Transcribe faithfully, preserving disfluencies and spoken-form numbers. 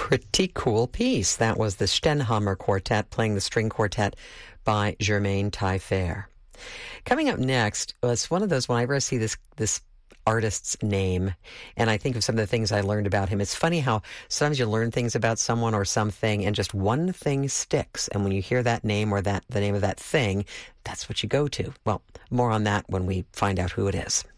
Pretty cool piece. That was the Stenhammer Quartet playing the string quartet by Germain Taillefer. Coming up next was one of those, whenever I see this this artist's name and I think of some of the things I learned about him, it's funny how sometimes you learn things about someone or something and just one thing sticks. And when you hear that name or that the name of that thing, that's what you go to. Well, more on that when we find out who it is.